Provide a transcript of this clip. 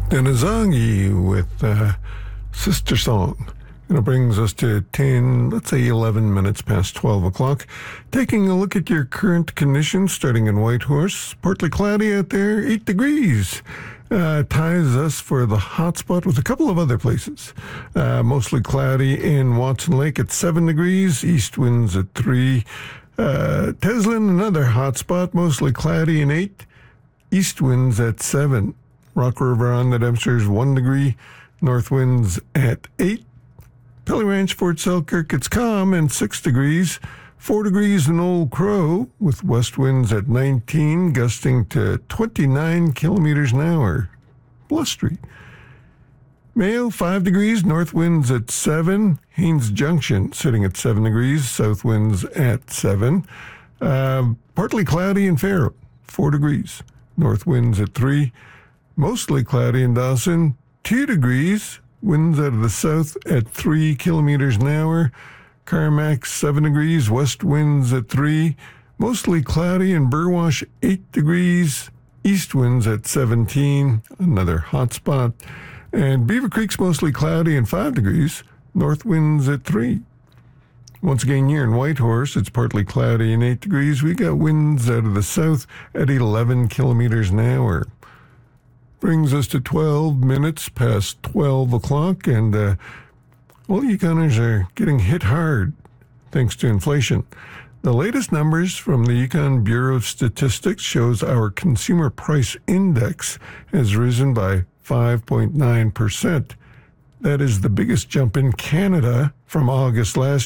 Denizagi with Sister Song. And it brings us to 11 minutes past 12 o'clock. Taking a look at your current conditions, starting in Whitehorse. Partly cloudy out there, 8 degrees. Ties us for the hot spot with a couple of other places. Mostly cloudy in Watson Lake at 7 degrees. East winds at 3. Teslin, another hot spot, mostly cloudy and 8. East winds at 7. Rock River on the Dempster's 1 degree. North winds at 8. Pelly Ranch, Fort Selkirk, it's calm and 6 degrees. 4 degrees in Old Crow with west winds at 19, gusting to 29 kilometers an hour. Blustery. Mayo, 5 degrees, north winds at 7. Haines Junction sitting at 7 degrees, south winds at 7. Partly cloudy in Faro, 4 degrees. North winds at 3. Mostly cloudy in Dawson, 2 degrees. Winds out of the south at 3 kilometers an hour. Carmack, 7 degrees. West winds at 3. Mostly cloudy in Burwash, 8 degrees. East winds at 17. Another hot spot. And Beaver Creek's mostly cloudy and 5 degrees. North winds at 3. Once again, here in Whitehorse, it's partly cloudy and 8 degrees. We got winds out of the south at 11 kilometers an hour. Brings us to 12 minutes past 12 o'clock, and all Yukoners are getting hit hard thanks to inflation. The latest numbers from the Yukon Bureau of Statistics shows our consumer price index has risen by 5.9%. That is the biggest jump in Canada from August last